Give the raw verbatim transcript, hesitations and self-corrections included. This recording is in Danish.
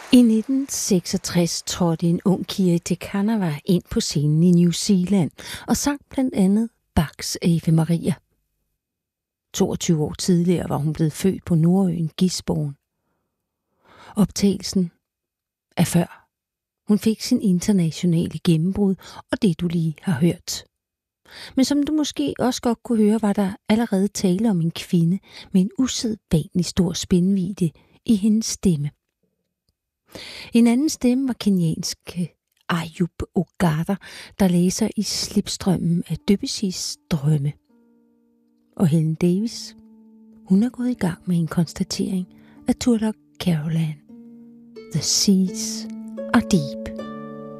I nitten seksogtres trådte en ung Kiri Te Kanawa ind på scenen i New Zealand og sang blandt andet Bachs Ave Maria. toogtyve år tidligere var hun blevet født på nordøen Gisborne. Optagelsen er før hun fik sin internationale gennembrud og det du lige har hørt. Men som du måske også godt kunne høre, var der allerede tale om en kvinde med en usædvanlig stor spændvidde i hendes stemme. En anden stemme var kenyanske Ayub Ogata, der læser i slipstrømmen af Debussys drømme. Og Helen Davis, hun er gået i gang med en konstatering af Turlough Carolan. The seas are deep.